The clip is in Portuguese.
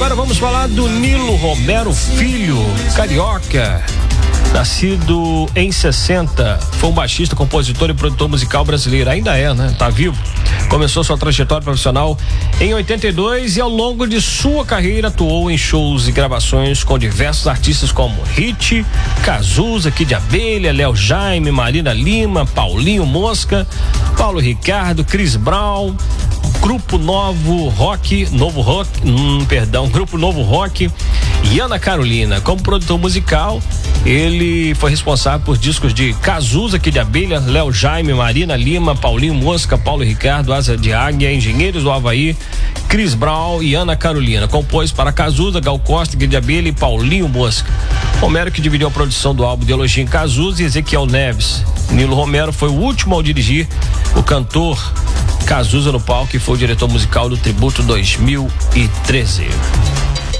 Agora vamos falar do Nilo Romero Filho, carioca. Nascido em 60, foi um baixista, compositor e produtor musical brasileiro. Ainda é, né? Tá vivo. Começou sua trajetória profissional em 82 e ao longo de sua carreira atuou em shows e gravações com diversos artistas como Hit, Cazuza, Kid Abelha, Léo Jaime, Marina Lima, Paulinho Mosca, Paulo Ricardo, Chris Brown, Grupo Novo Rock e Ana Carolina. Como produtor musical, ele foi responsável por discos de Cazuza, Kid Abelha, Léo Jaime, Marina Lima, Paulinho Mosca, Paulo Ricardo, Asa de Águia, Engenheiros do Havaí, Chris Brown e Ana Carolina. Compôs para Cazuza, Gal Costa, Kid Abelha e Paulinho Mosca. Romero que dividiu a produção do álbum de elogio em Cazuza e Ezequiel Neves. Nilo Romero foi o último ao dirigir o cantor Cazuza no palco e foi o diretor musical do Tributo 2013.